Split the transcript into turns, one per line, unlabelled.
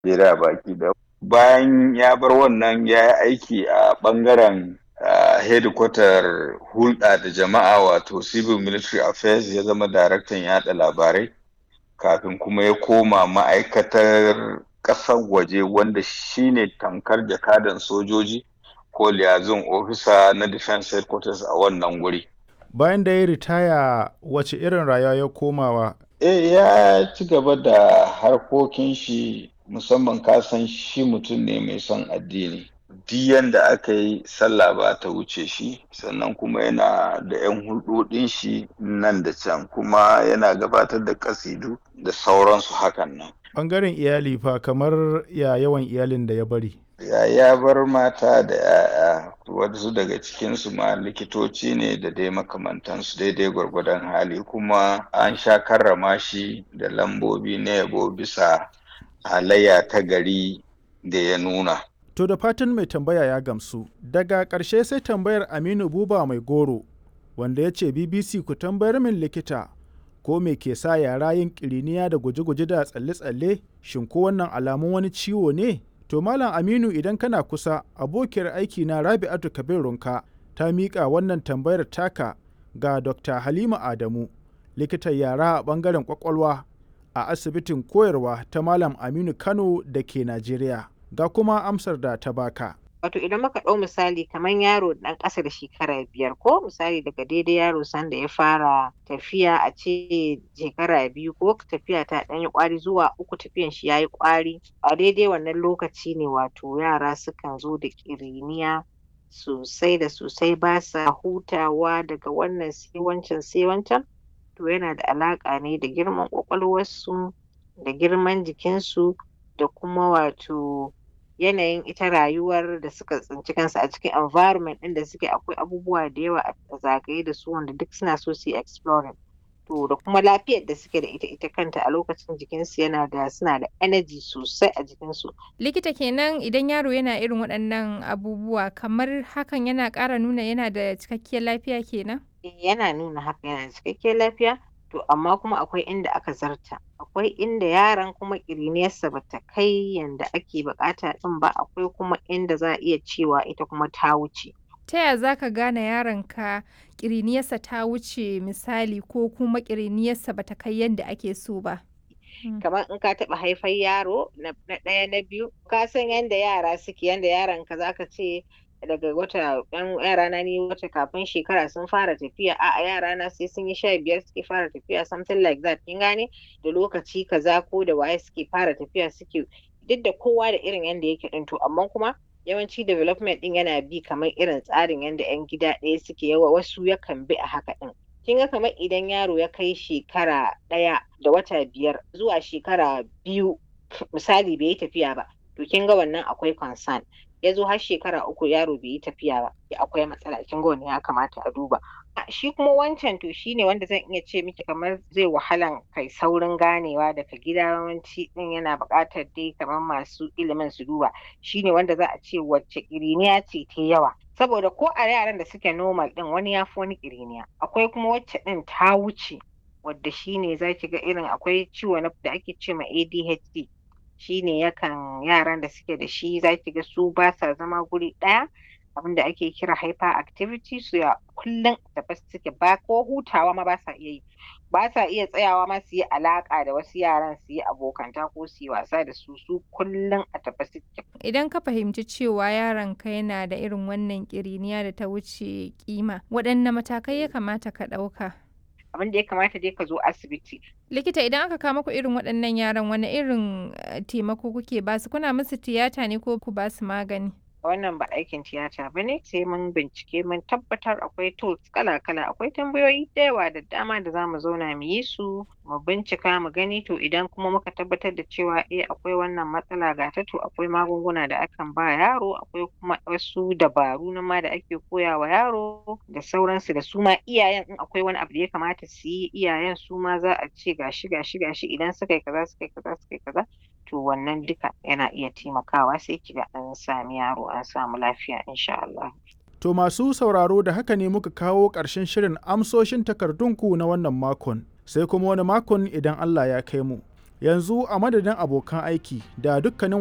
Najeriya baki da bayan ya bar wannan ya yi aiki a ɓangaren hedikwatar hulɗa da jama'a wato civil military affairs ya zama daraktan yaɗa labarai kafin kuma ya koma ma'aikatar ƙasar waje wanda shine tamkar jakadan sojoji ko liaison officer na defense headquarters a wannan wuri.
Bayan da ya ritaya wace irin rayuwa ya komawa?
Ya ci gaba da harkokin shi musamman kasan shi mutum ne mai son addini. Duk yanda aka yi sallah ba ta wuce shi sannan kuma yana da 'yan hulɗoɗin shi nan da can kuma yana gabatar da kasidu da sauransu hakan nan.
Ɓangaren iyali fa kamar ya yawan iyalin da ya bari?
Ya bar mata da 'ya'ya wasu daga cikinsu ma likitoci ne da dai makamantansu daidai gwargwadon hali kuma an sha karrama shi da lambobi na yabo bisa halayya ta gari da ya nuna.
To da fatan mai tambaya ya gamsu. Daga ƙarshe sai tambayar Aminu Buba Mai Goro wanda ya ce BBC ku tambayar min likita ko me ke sa yara yin ƙiriniya da guje-guje da tsalle-tsalle shin ko wannan alamun wani ciwo ne? To Malam Aminu idan kana kusa abokiyar aiki na Rabi'atu Kabir Runka ta miƙa wannan tambayar taka ga Dr. Halima Adamu likitan yara a ɓangaren ƙwaƙwalwa a asibitin koyarwa ta Malam Aminu Kano da ke Najeriya. Ga kuma amsar da ta baka.
Wato idan muka ɗau misali kamar yaro ɗan ƙasa da shekara 5 ko misali daga daidai yaro sanda ya fara tafiya a ce shekara 2 ko tafiya ta ɗan yi ƙwari zuwa 3 tafiyan shi ya yi ƙwari a daidai wannan lokaci ne wato yara sukan zo da ƙiriniya sosai da sosai ba sa hutawa daga wannan sai wancan sai wancan to yana da alaƙa ne da girman ƙwaƙwalwarsu da girman jikinsu da kuma wato yanayin ita rayuwar da suka tsinci kansu a cikin environment ɗin da suke akwai abubuwa da yawa a zagaye da su wanda duk suna so su yi exploring to da kuma lafiyar da suke da ita kanta a lokacin jikinsu suna da energy sosai a jikinsu.
Likita kenan idan yaro yana irin waɗannan abubuwa kamar hakan yana ƙara nuna yana da cikakkiyar lafiya kenan?
Yana nuna haka yana da cikakkiyar lafiya to amma kuma akwai inda aka zarta akwai inda yaron kuma ƙiriniyarsa ba ta kai yanda ake buƙata ɗin ba akwai kuma inda za a iya cewa ita kuma ta wuce.
Ta yaya za ka gane yaronka ƙiriniyarsa ta wuce misali ko kuma ƙiriniyarsa ba ta kai yadda ake so ba?
Kamar in ka taɓa haifar yaro na ɗaya na biyu ka san yanda yara suke yanda yaronka za ka ce daga wata ɗan yarana ni wata kafin shekara sun fara tafiya a'a yarana sai sun yi 15 suke fara tafiya something like that kin gane da lokaci kaza ko da waye suke fara tafiya suke duk da kowa da irin yanda yake ɗin to amma kuma yawanci development ɗin yana bi kamar irin tsarin yanda 'yan gida ɗaya suke yawa wasu yakan bi a haka ɗin. Kin ga kamar idan yaro ya kai shekara 1 da wata 5 zuwa shekara 2 misali bai yi tafiya ba to kin ga wannan akwai concern. Ya zo har shekara 3 yaro bai yi tafiya ba akwai matsala kin ga wannan ya kamata a duba. Shi kuma wancan to shine wanda zan iya ce miki kamar zai wahalan kai saurin ganewa daga gida yawanci ɗin yana buƙatar dai kamar masu ilimin su duba shine wanda za a ce wacce ƙiriniya ce ta yawa saboda ko a yaran da suke normal ɗin wani ya fi wani ƙiriniya akwai kuma wacce ɗin ta wuce wadda shine za ki ga irin akwai ciwo da ake ce ma ADHD shine yaran da suke da shi za ki ga su ba sa zama guri ɗaya abin da ake kira hyperactivity su ya kullum tafe suke ba ko hutawa ma ba sa iya yi ba sa iya tsayawa ma su yi alaƙa da wasu yaran su yi abokanta ko su yi wasa da su kullum a tafe suke.
Idan ka fahimci cewa yaronka yana da irin wannan ƙiriniya da ta wuce kima waɗanne matakai ya kamata ka ɗauka?
Abin da ya kamata dai ka zo asibiti.
Likita idan aka kawo muku irin waɗannan yaran wani irin taimako kuke basu kuna musu tiyata ne ko ku basu magani?
Wannan ba aikin tiyata ba ne sai mun bincike mun tabbatar akwai tools kala-kala akwai tambayoyi da yawa da dama da za mu zauna mu yi su mu bincika mu gani to idan kuma muka tabbatar da cewa akwai wannan matsala ga ta to akwai magunguna da akan ba yaro akwai kuma wasu dabaru na ma da ake koya wa yaro da sauransu da su ma iyayen in akwai wani abu da ya kamata su yi iyayen su ma za a ce gashi idan suka yi kaza suka yi kaza to wannan duka yana iya taimakawa sai kiga an sami yaro an samu lafiya insha Allah.
To masu sauraro da haka ne muka kawo ƙarshen shirin amsoshin takardunku na wannan makon sai kuma wani makon idan Allah ya kai mu. Yanzu a madadin abokan aiki da dukkanin